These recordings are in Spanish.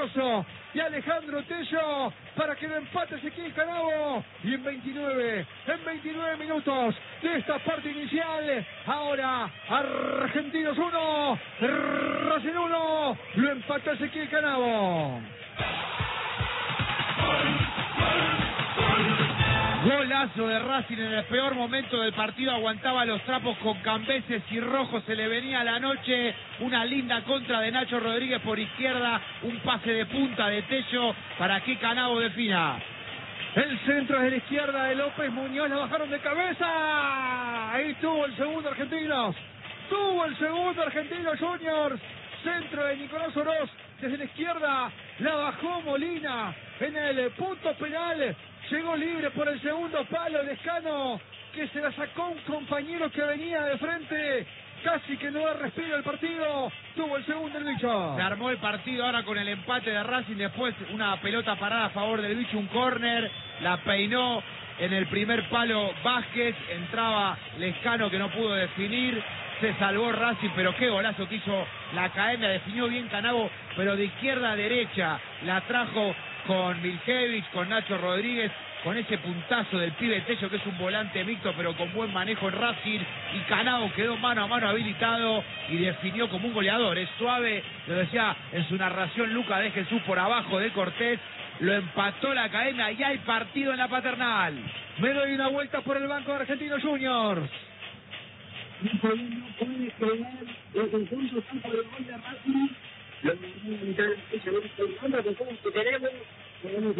Cardoso y Alejandro Tello para que lo empate Ezequiel Canavo. Y en 29 minutos de esta parte inicial, ahora Argentinos 1, Racing 1, lo empata Ezequiel Canavo. Golazo de Racing en el peor momento del partido, aguantaba los trapos con Cambeses y Rojo, se le venía la noche, una linda contra de Nacho Rodríguez por izquierda, un pase de punta de Tello para que Canavo defina. El centro es de la izquierda de López Muñoz, la bajaron de cabeza, ahí tuvo el segundo Argentinos, Juniors, centro de Nicolás Oroz, desde la izquierda, la bajó Molina, en el punto penal, llegó libre por el segundo palo Lescano, que se la sacó un compañero que venía de frente, casi que no da respiro el partido, tuvo el segundo el Bicho. Se armó el partido ahora con el empate de Racing, después una pelota parada a favor del Bicho, un córner, la peinó en el primer palo Vázquez, entraba Lescano que no pudo definir, se salvó Racing, pero qué golazo que hizo la Academia, definió bien Canavo, pero de izquierda a derecha, la trajo con Miljevich, con Nacho Rodríguez, con ese puntazo del pibe Tello, que es un volante mixto, pero con buen manejo en Racing, y Canavo quedó mano a mano habilitado y definió como un goleador. Es suave, lo decía en su narración Luca de Jesús por abajo de Cortés, lo empató la Academia y hay partido en la Paternal. Me doy una vuelta por el banco de Argentinos Juniors. No puede creer el conjunto tanto del gol de Racing. Lo que tenemos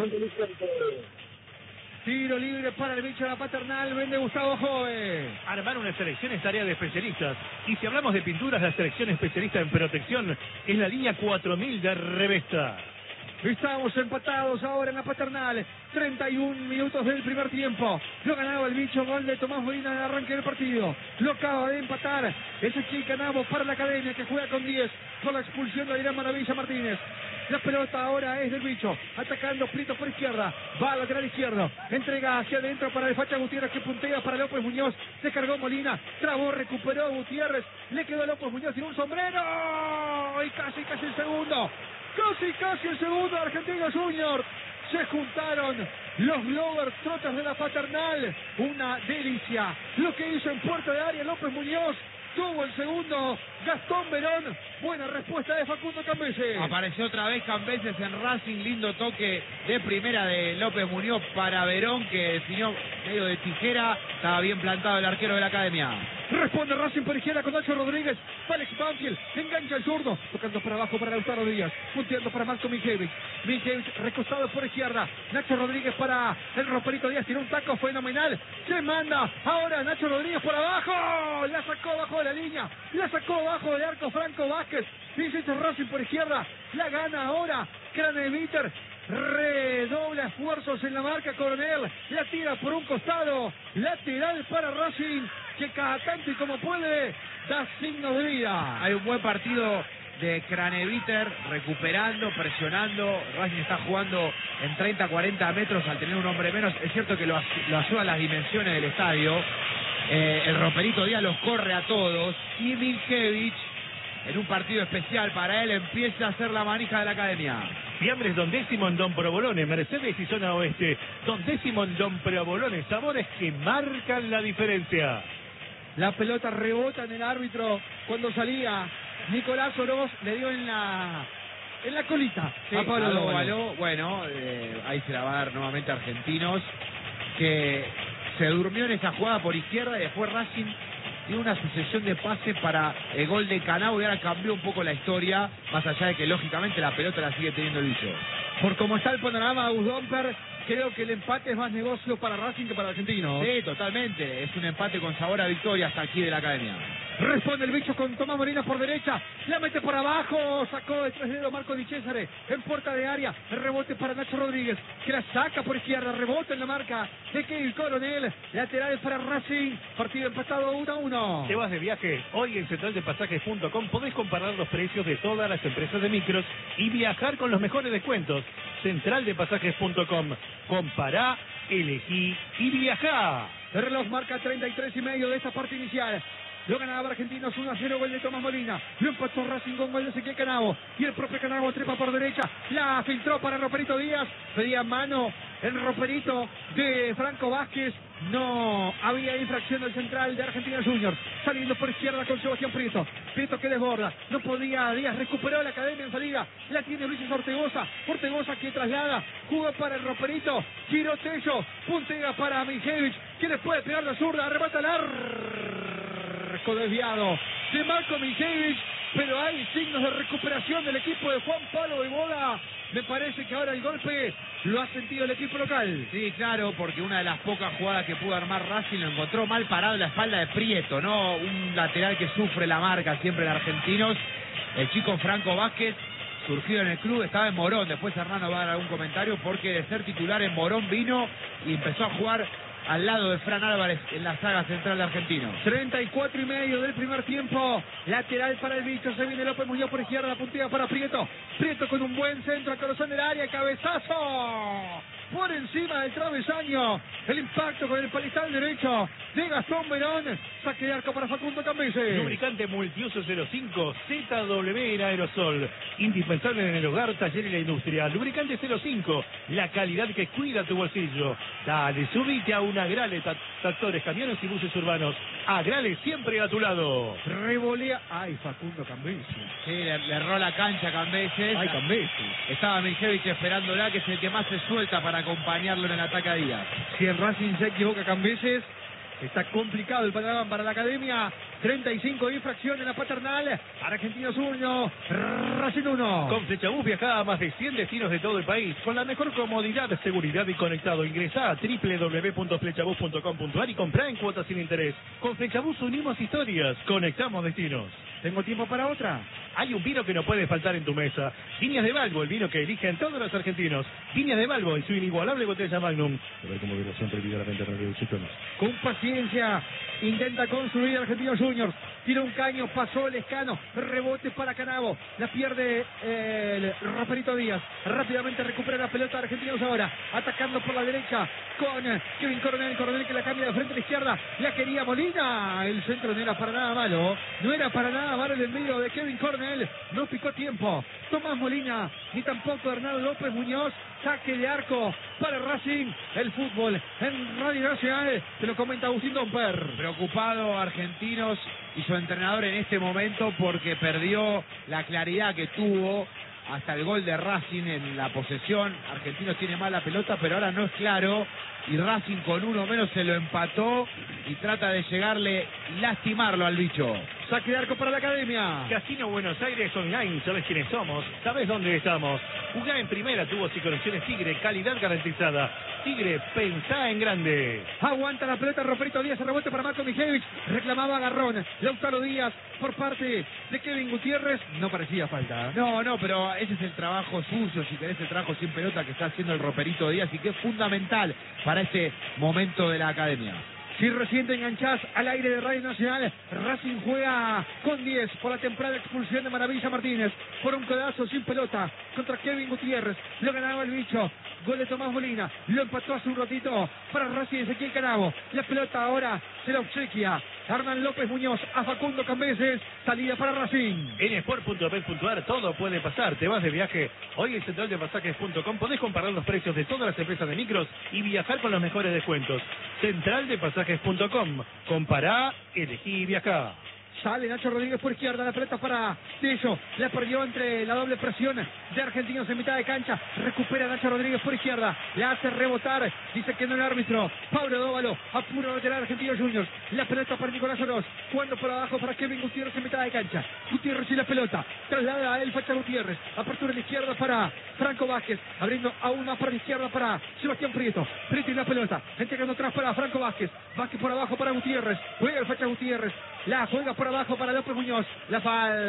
tiro libre para el Bicho de la Paternal, vende Gustavo Jove. Armar una selección es tarea de especialistas. Y si hablamos de pinturas, la selección especialista en protección es la línea 4000 de Revesta. Estamos empatados ahora en la Paternal. 31 minutos del primer tiempo. Lo ganaba el Bicho, gol de Tomás Molina en el arranque del partido. Lo acaba de empatar Ezequiel Canavo para la Academia, que juega con 10 con la expulsión de Adrián Maravilla Martínez. La pelota ahora es del Bicho, atacando Prieto por izquierda, va al lateral izquierdo, entrega hacia adentro para el Facha Gutiérrez, que puntea para López Muñoz, se cargó Molina, trabó, recuperó Gutiérrez, le quedó a López Muñoz sin un sombrero, y casi el segundo, casi el segundo de Argentinos Juniors. Se juntaron los Glover Trotters de la Paternal, una delicia lo que hizo en puerta de área López Muñoz. Tuvo el segundo Gastón Verón, buena respuesta de Facundo Cambeses. Apareció otra vez Cambeses en Racing, lindo toque de primera de López Muñoz para Verón, que definió medio de tijera, estaba bien plantado el arquero de la Academia. Responde Racing por izquierda con Nacho Rodríguez, Alex Banfield, engancha el zurdo, tocando para abajo para Lautaro Díaz, punteando para Marco Miljevich, recostado por izquierda, Nacho Rodríguez para el Roperito Díaz, tiene un taco fenomenal, se manda ahora Nacho Rodríguez por abajo, la sacó abajo de la línea, la sacó abajo de arco Franco Vázquez, dice Racing por izquierda, la gana ahora Craneviter, redobla esfuerzos en la marca Coronel, la tira por un costado, lateral para Racing, que cada tanto y como puede da signos de vida. Hay un buen partido de Craneviter, recuperando, presionando. Racing está jugando en 30-40 metros al tener un hombre menos. Es cierto que lo ayudan las dimensiones del estadio. El Roperito Díaz los corre a todos. Y Miljevich, en un partido especial para él, empieza a hacer la manija de la Academia. Fiambres Don Décimo en Don Provolone, Mercedes y Zona Oeste. Don Décimo en Don Provolone, sabores que marcan la diferencia. La pelota rebota en el árbitro cuando salía Nicolás Oroz, le dio en la colita a Pablo Dóvalo. Bueno, ahí se la va a dar nuevamente a Argentinos, que se durmió en esa jugada por izquierda y después Racing dio una sucesión de pases para el gol de Canavo y ahora cambió un poco la historia, más allá de que lógicamente la pelota la sigue teniendo el Bicho. Por cómo está el panorama, Gusdomper, creo que el empate es más negocio para Racing que para Argentinos. Sí, totalmente. Es un empate con sabor a victoria hasta aquí de la Academia. Responde el Bicho con Tomás Molina por derecha, la mete por abajo, sacó de tres dedos Marco Di Cesare en puerta de área, el rebote para Nacho Rodríguez, que la saca por izquierda, rebote en la marca de Kevin Coronel, lateral para Racing, partido empatado 1-1. Te vas de viaje, hoy en centraldepasajes.com podés comparar los precios de todas las empresas de micros y viajar con los mejores descuentos. Centraldepasajes.com, compará, elegí y viajá. El reloj marca 33 y medio de esta parte inicial. Lo ganaba Argentinos 1-0, gol de Tomás Molina. Lo empató Racing con gol de Ezequiel Canavo. Y el propio Canavo trepa por derecha. La filtró para Roperito Díaz. Pedía mano el Roperito de Franco Vázquez. No había infracción del central de Argentinos Juniors. Saliendo por izquierda con Sebastián Prieto. Prieto que desborda. No podía Díaz. Recuperó la academia en salida. La tiene Ulises Ortegoza. Ortegoza que traslada. Jugó para el Roperito. Giró Tello. Puntega para Mijevich. Que le puede pegar la zurda. Arrebata el arco desviado de Marco Mijevich. Pero hay signos de recuperación del equipo de Juan Pablo Beboda. Me parece que ahora el golpe lo ha sentido el equipo local. Sí, claro, porque una de las pocas jugadas que pudo armar Racing lo encontró mal parado en la espalda de Prieto, ¿no? Un lateral que sufre la marca siempre en Argentinos. El chico Franco Vázquez, surgido en el club, estaba en Morón. Después Hernando va a dar algún comentario porque de ser titular en Morón vino y empezó a jugar al lado de Fran Álvarez en la saga central de Argentinos. 34:30 del primer tiempo. Lateral para el bicho. Se viene López Muñoz por izquierda. Puntilla para Prieto. Prieto con un buen centro al corazón del área. Cabezazo por encima del travesaño. El impacto con el palistal derecho de Gastón Verón. Saque de arco para Facundo Cambeses. Lubricante multiuso 05 ZW en aerosol. Indispensable en el hogar, taller y la industria. Lubricante 05. La calidad que cuida tu bolsillo. Dale, subite a un Agrale, tractores, camiones y buses urbanos. Agrale siempre a tu lado. Revolea. Ay, Facundo Cambeses. Sí, le erró la cancha a Cambeses. Ay, Cambeses. Estaba Mijevich esperándola, que es el que más se suelta para acompañarlo en el ataque a Díaz. Si el Racing se equivoca Cambeses, está complicado el panorama para la academia. 35 infracciones en la paternal. Argentinos 1, Racing 1. Con Flechabús viaja a más de 100 destinos de todo el país con la mejor comodidad, seguridad y conectado. Ingresá a www.flechabús.com.ar y comprá en cuotas sin interés. Con Flechabús unimos historias, conectamos destinos. ¿Tengo tiempo para otra? Hay un vino que no puede faltar en tu mesa. Viñas de Balbo, el vino que eligen todos los argentinos. Viñas de Balbo en su inigualable botella Magnum. A ver cómo moderación prohibida la venta de reducciones. Con paciencia intenta construir Argentinos Juniors. Tira un caño, pasó Lescano. Rebote para Canavo. La pierde el Roperito Díaz. Rápidamente recupera la pelota Argentinos ahora. Atacando por la derecha con Kevin Coronel. Coronel que la cambia de frente a la izquierda. La quería Molina. El centro no era para nada malo. No era para nada malo el envío de Kevin Coronel. No picó tiempo Tomás Molina, ni tampoco Hernando López Muñoz. Saque de arco para Racing. El fútbol en Radio Nacional. Se lo comenta Agustín Domper. Preocupado Argentinos y su entrenador en este momento porque perdió la claridad que tuvo hasta el gol de Racing en la posesión. Argentinos tiene mal la pelota, pero ahora no es claro. Y Racing con uno menos se lo empató y trata de llegarle y lastimarlo al bicho. Saque de arco para la academia. Casino Buenos Aires Online, ¿sabes quiénes somos? ¿Sabes dónde estamos? Jugá en primera, tubos y conexiones Tigre, calidad garantizada. Tigre, pensá en grande. Aguanta la pelota Roperito Díaz, rebote para Marco Mijevich. Reclamaba Agarrón. Lautaro Díaz por parte de Kevin Gutiérrez. No parecía falta. No, pero ese es el trabajo sucio, si querés, el trabajo sin pelota que está haciendo el Roperito Díaz y que es fundamental para este momento de la academia. Si recién te enganchás al aire de Radio Nacional, Racing juega con 10 por la temprana expulsión de Maravilla Martínez por un codazo sin pelota contra Kevin Gutiérrez. Lo ganaba el bicho. Gol de Tomás Molina. Lo empató hace un ratito para Racing Ezequiel Canavo. La pelota ahora se la obsequia Hernán López Muñoz a Facundo Cambeses. Salida para Racing. En sport.bet.ar todo puede pasar. Te vas de viaje. Hoy en centraldepasajes.com podés comparar los precios de todas las empresas de micros y viajar con los mejores descuentos. Centraldepasajes.com. Compará, elegí y viajá. Sale Nacho Rodríguez por izquierda, la pelota para Tello, la perdió entre la doble presión de Argentinos en mitad de cancha, recupera Nacho Rodríguez por izquierda, la hace rebotar, dice que no el árbitro, Pablo Dóvalo, apura lateral Argentinos Juniors, la pelota para Nicolás Oroz, jugando por abajo para Kevin Gutiérrez en mitad de cancha, Gutiérrez y la pelota, traslada a él Facha Gutiérrez, apertura en la izquierda para Franco Vázquez, abriendo aún más para la izquierda para Sebastián Prieto y la pelota, entregando atrás para Franco Vázquez, Vázquez por abajo para Gutiérrez, juega el Facha Gutiérrez, la juega por abajo para López Muñoz, la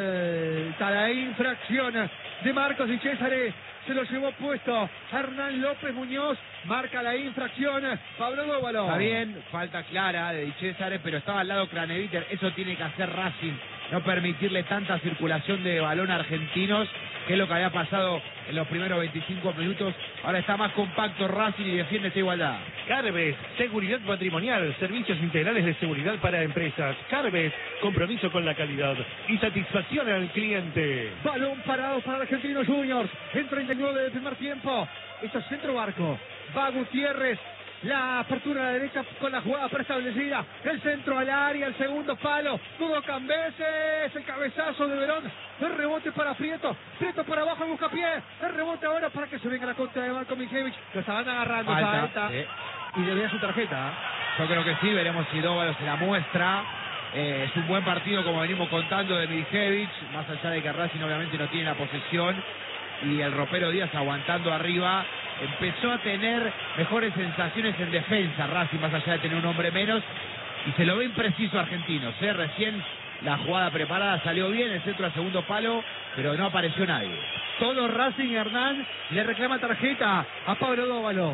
falta, la infracción de Marcos y César se lo llevó puesto Hernán López Muñoz, marca la infracción Pablo Dóvalo. Está bien, falta clara de Di César, pero estaba al lado Craneviter, eso tiene que hacer Racing no permitirle tanta circulación de balón a Argentinos, que es lo que había pasado en los primeros 25 minutos. Ahora está más compacto Racing y defiende esa igualdad. Carves, seguridad patrimonial, servicios integrales de seguridad para empresas. Carves, compromiso con la calidad y satisfacción al cliente. Balón parado para Argentinos Juniors en 39 del primer tiempo. Esto es centro Barco. Va Gutiérrez. La apertura a la derecha con la jugada preestablecida. El centro al área, el segundo palo. Todo Cambeses. El cabezazo de Verón. El rebote para Prieto. Prieto para abajo, busca pie. El rebote ahora para que se venga la contra de Marco Mijevich. Lo estaban agarrando. Falta. Y le veía su tarjeta. Yo creo que sí, veremos si Dóvalo se la muestra. Es un buen partido, como venimos contando, de Mijevich, más allá de que Racing obviamente no tiene la posesión, y el ropero Díaz aguantando arriba. Empezó a tener mejores sensaciones en defensa Racing, más allá de tener un hombre menos, y se lo ve impreciso Argentinos. Recién la jugada preparada salió bien, el centro al segundo palo, pero no apareció nadie. Todo Racing. Hernán le reclama tarjeta a Pablo Dóvalo.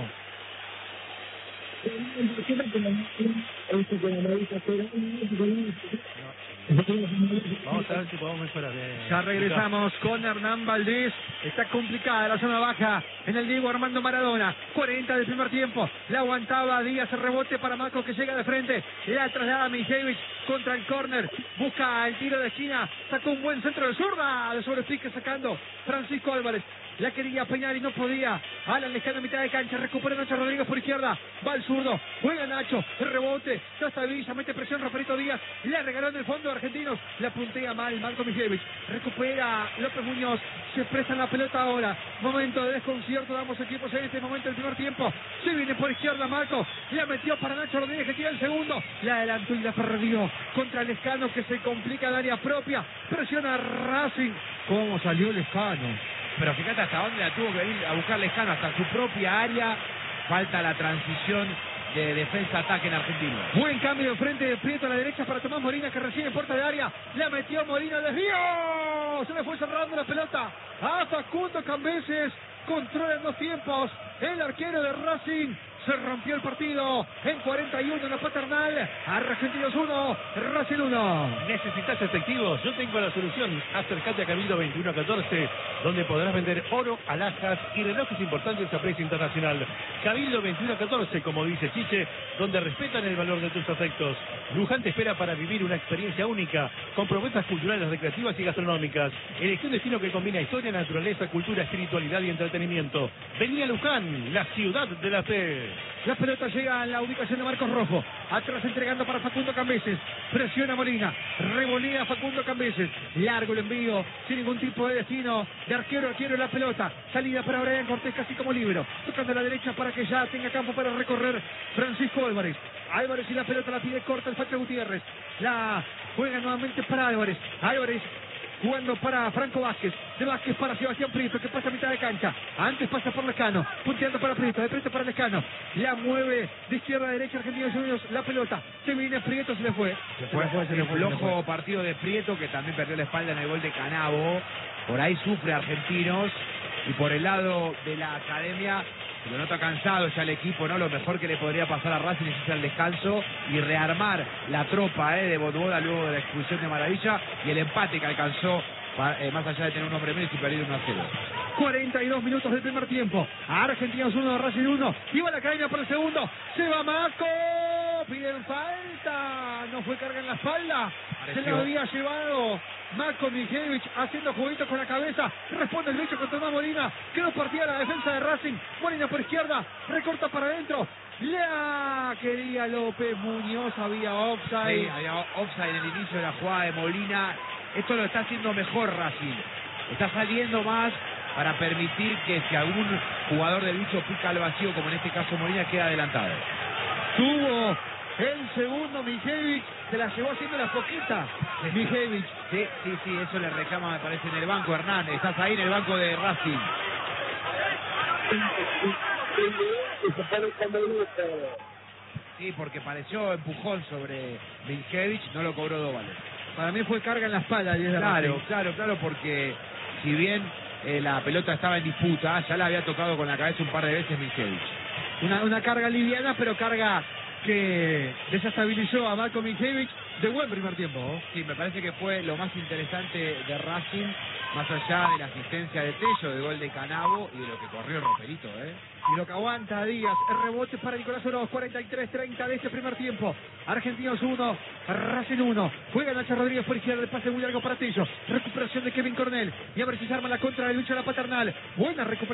Vamos a ver si podemos mejorar. Ya regresamos con Hernán Valdés. Está complicada la zona baja en el Diego Armando Maradona. 40 del primer tiempo. La aguantaba Díaz, el rebote para Marco que llega de frente. La traslada Mijevich contra el córner. Busca el tiro de esquina. Sacó un buen centro de zurda. De sobrepique sacando Francisco Álvarez. La quería Peñar y no podía. Alan Lescano a mitad de cancha. Recupera Nacho Rodríguez por izquierda. Va el zurdo. Juega Nacho. El rebote. Ya estabiliza. Mete presión Rafaelito Díaz. Le regaló en el fondo de Argentinos. La puntea mal Marco Mijevich. Recupera López Muñoz. Se presta la pelota ahora. Momento de desconcierto. Damos equipos en este momento del primer tiempo. Se viene por izquierda Marco. La metió para Nacho Rodríguez que tiene el segundo. La adelantó y la perdió contra Lescano que se complica el área propia. Presiona Racing. ¿Cómo salió Lescano? Pero fíjate hasta dónde la tuvo que ir a buscar Lescano, hasta su propia área. Falta la transición de defensa-ataque en Argentina. Buen cambio de frente de Prieto a la derecha para Tomás Molina que recibe en puerta de área. La metió Molina, desvío. Se le fue cerrando la pelota a Facundo Cambeses. Controla en dos tiempos el arquero de Racing. Se rompió el partido en 41 en la Paternal. Argentinos 1, Racing 1. ¿Necesitas efectivos? Yo tengo la solución. Acércate a Cabildo 2114, donde podrás vender oro, alhajas y relojes importantes a precio internacional. Cabildo 2114, como dice Chiche, donde respetan el valor de tus afectos. Luján te espera para vivir una experiencia única, con propuestas culturales, recreativas y gastronómicas. Elegí un destino que combina historia, naturaleza, cultura, espiritualidad y entretenimiento. Vení a Luján, la ciudad de la fe. La pelota llega a la ubicación de Marcos Rojo. Atrás entregando para Facundo Cambeses. Presiona Molina. Revolea Facundo Cambeses. Largo el envío. Sin ningún tipo de destino. De arquero a arquero la pelota. Salida para Brian Cortés casi como libero. Tocando a la derecha para que ya tenga campo para recorrer Francisco Álvarez. Álvarez y la pelota la pide corta el Facho Gutiérrez. La juega nuevamente para Álvarez. Álvarez jugando para Franco Vázquez, de Vázquez para Sebastián Prieto, que pasa a mitad de cancha, antes pasa por Lescano, punteando para Prieto, de Prieto para Lescano, la mueve de izquierda a derecha Argentinos Juniors, la pelota, se viene Prieto, se le fue. El flojo partido de Prieto, que también perdió la espalda en el gol de Canavo. Por ahí sufre Argentinos, y por el lado de la academia se lo nota cansado ya el equipo, ¿no? Lo mejor que le podría pasar a Racing es el descanso y rearmar la tropa de Bododa luego de la expulsión de Maravilla y el empate que alcanzó más allá de tener un hombre menos y perder 1-0. 42 minutos del primer tiempo. Argentinos 1, Racing 1. Iba la cadena por el segundo. Se va Maco. Piden falta. No fue carga en la espalda. Se la había llevado Marco Mijevich haciendo jueguitos con la cabeza. Responde el bicho con Tomás Molina. Quedó partida la defensa de Racing. Molina por izquierda. Recorta para adentro. La quería López Muñoz. Había offside. Sí, había offside en el inicio de la jugada de Molina. Esto lo está haciendo mejor Racing. Está saliendo más para permitir que si algún jugador del bicho pica al vacío, como en este caso Molina, queda adelantado. Tuvo el segundo Mijevich, se la llevó haciendo las poquitas. Mijevich. Sí, eso le reclama, me parece, en el banco, Hernán. Estás ahí en el banco de Racing. Sí, porque pareció empujón sobre Mijevich, no lo cobró Dóvalo. Para mí fue carga en la espalda. Claro, porque si bien la pelota estaba en disputa, ya la había tocado con la cabeza un par de veces Mijevich. Una carga liviana, pero carga que desestabilizó a Marco Mijevich de buen primer tiempo. Sí, me parece que fue lo más interesante de Racing, más allá de la asistencia de Tello, de gol de Canavo y de lo que corrió Roperito, Y lo que aguanta Díaz, el rebote para Nicolás Oroz, 43-30 de este primer tiempo. Argentinos 1, Racing 1. Juega Nacho Rodríguez por izquierda, el pase muy largo para Tello. Recuperación de Kevin Cornell. Y a ver si se arma la contra del bicho de la Paternal. Buena recuperación.